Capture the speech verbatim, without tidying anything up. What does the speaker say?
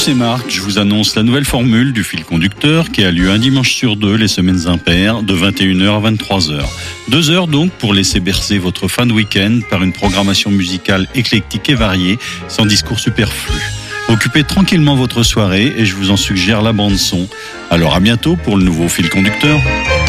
c'est Marc, je vous annonce la nouvelle formule du fil conducteur qui a lieu un dimanche sur deux les semaines impaires de vingt et une heures à vingt-trois heures. Deux heures donc pour laisser bercer votre fin de week-end par une programmation musicale éclectique et variée sans discours superflu. Occupez tranquillement votre soirée et je vous en suggère la bande son. Alors à bientôt pour le nouveau fil conducteur.